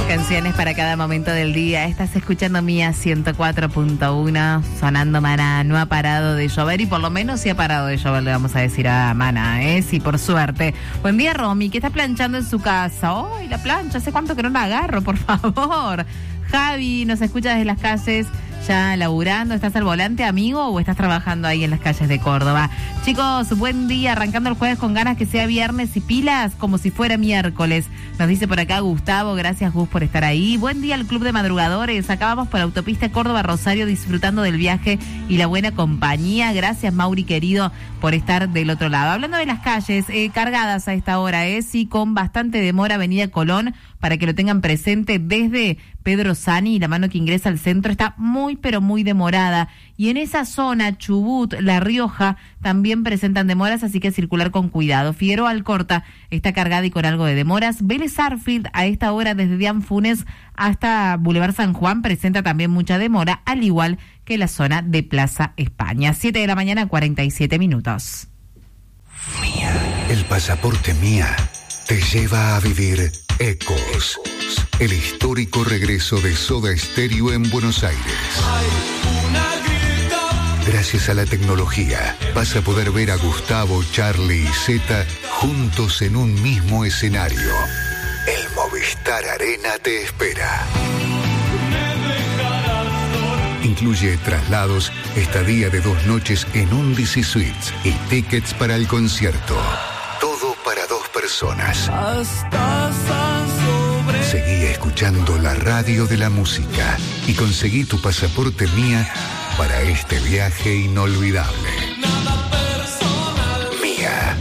Canciones para cada momento del día. Estás escuchando Mía 104.1, sonando Mana. No ha parado de llover y por lo menos sí ha parado de llover, le vamos a decir a Mana, sí, por suerte. Buen día, Romy, que está planchando en su casa. ¡Ay, la plancha! ¿Hace cuánto que no la agarro, por favor? Javi nos escucha desde las calles, ya laburando. ¿Estás al volante, amigo, o estás trabajando ahí en las calles de Córdoba? Chicos, buen día, arrancando el jueves con ganas que sea viernes y pilas como si fuera miércoles. Nos dice por acá Gustavo, gracias Gus por estar ahí. Buen día al Club de Madrugadores, acá vamos por la autopista Córdoba-Rosario disfrutando del viaje y la buena compañía. Gracias Mauri querido por estar del otro lado. Hablando de las calles, cargadas a esta hora, sí, con bastante demora, Avenida Colón, para que lo tengan presente desde Pedro Sani, y la mano que ingresa al centro está muy pero muy demorada. Y en esa zona, Chubut, La Rioja, también presentan demoras, así que circular con cuidado. Figueroa Alcorta está cargada y con algo de demoras. Vélez Arfield a esta hora desde Dian Funes hasta Boulevard San Juan presenta también mucha demora, al igual que la zona de Plaza España. 7 de la mañana, 47 minutos. Mía. El pasaporte Mía te lleva a vivir Ecos, el histórico regreso de Soda Stereo en Buenos Aires. Gracias a la tecnología, vas a poder ver a Gustavo, Charlie y Zeta juntos en un mismo escenario. El Movistar Arena te espera. Incluye traslados, estadía de 2 noches en un DC Suites y tickets para el concierto. Todo para 2 personas. Seguí escuchando la radio de la música y conseguí tu pasaporte Mía para este viaje inolvidable. Mía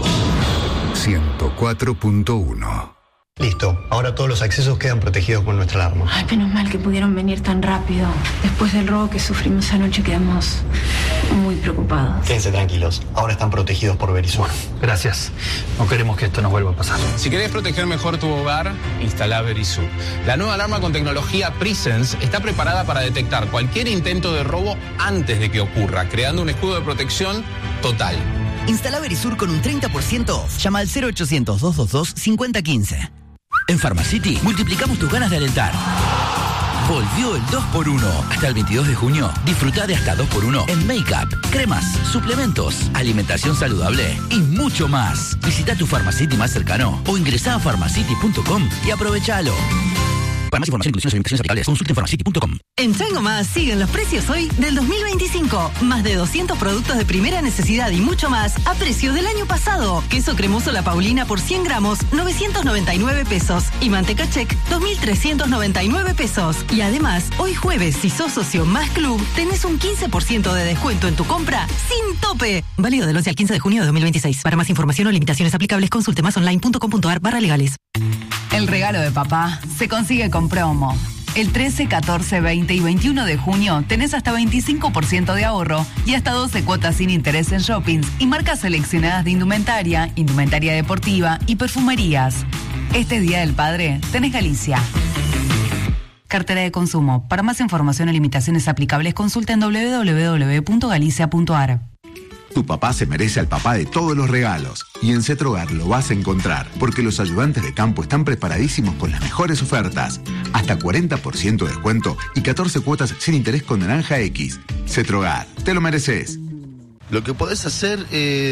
104.1. Listo, ahora todos los accesos quedan protegidos con nuestra alarma. Ay, menos mal que pudieron venir tan rápido. Después del robo que sufrimos anoche quedamos muy preocupados. Quédense tranquilos, ahora están protegidos por Verisur. Gracias, no queremos que esto nos vuelva a pasar. Si querés proteger mejor tu hogar, instalá Verisur. La nueva alarma con tecnología Presence está preparada para detectar cualquier intento de robo antes de que ocurra, creando un escudo de protección total. Instala Verisur con un 30% off. Llama al 0800-222-5015. En Pharmacity multiplicamos tus ganas de alentar. Volvió el 2x1. Hasta el 22 de junio, disfruta de hasta 2x1 en make-up, cremas, suplementos, alimentación saludable y mucho más. Visita tu Pharmacity más cercano o ingresá a pharmacity.com y aprovechalo. Para más información, inclusiones y limitaciones aplicables, consulte en pharmacity.com. En Chango Más siguen los precios hoy del 2025. Más de 200 productos de primera necesidad y mucho más a precio del año pasado. Queso cremoso La Paulina por 100 gramos, 999 pesos. Y manteca Check, 2.399 pesos. Y además, hoy jueves, si sos socio Más Club, tenés un 15% de descuento en tu compra sin tope. Válido del 11 al 15 de junio de 2026. Para más información o limitaciones aplicables, consulte masonline.com.ar/legales. El regalo de papá se consigue con promo. El 13, 14, 20 y 21 de junio tenés hasta 25% de ahorro y hasta 12 cuotas sin interés en shoppings y marcas seleccionadas de indumentaria, indumentaria deportiva y perfumerías. Este Día del Padre tenés Galicia. Cartera de consumo. Para más información o limitaciones aplicables, consulta en www.galicia.ar. Tu papá se merece al papá de todos los regalos. Y en Cetrogar lo vas a encontrar, porque los ayudantes de campo están preparadísimos con las mejores ofertas. Hasta 40% de descuento y 14 cuotas sin interés con Naranja X. Cetrogar, te lo mereces. Lo que podés hacer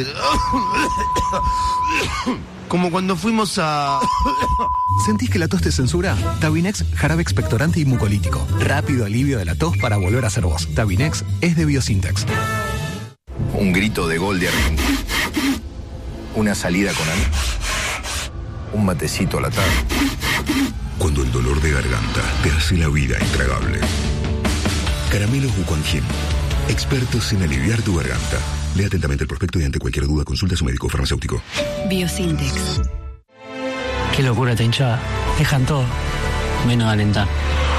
como cuando fuimos a... ¿Sentís que la tos te censura? Tabinex, jarabe expectorante y mucolítico. Rápido alivio de la tos para volver a ser vos. Tabinex es de Biosintex. Un grito de gol de Argentina. Una salida con amigos. Un matecito a la tarde. Cuando el dolor de garganta te hace la vida intragable. Caramelos Bucongen. Expertos en aliviar tu garganta. Lea atentamente el prospecto y ante cualquier duda consulta a su médico farmacéutico. Biosintex. Qué locura esta hinchada. Dejan todo, menos alentar.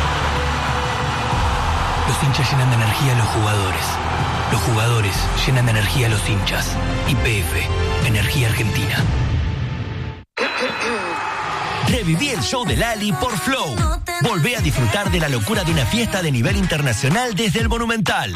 Los hinchas llenan de energía a los jugadores. Los jugadores llenan de energía a los hinchas. YPF, Energía Argentina. Reviví el show de Lali por Flow. Volvé a disfrutar de la locura de una fiesta de nivel internacional desde el Monumental.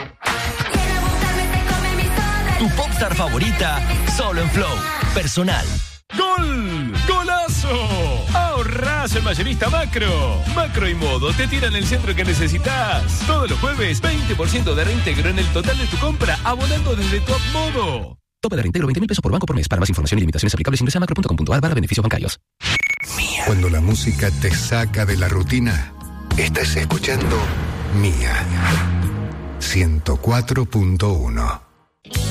Tu popstar favorita, solo en Flow. Personal. ¡Gol! ¡Golazo! ¡Ahorrar! Abrazo el mayorista Macro. Macro y Modo te tiran el centro que necesitas. Todos los jueves, 20% de reintegro en el total de tu compra, abonando desde tu app Modo. Tope de reintegro 20.000 pesos por banco por mes. Para más información y limitaciones aplicables ingresa a macro.com.ar/beneficios bancarios. Cuando la música te saca de la rutina, estás escuchando Mía 104.1.